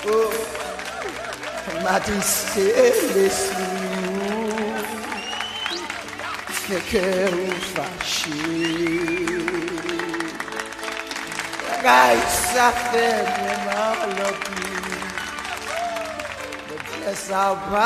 Oh, mati selesi que quero fazer. Guys, I fed them all up. Bless our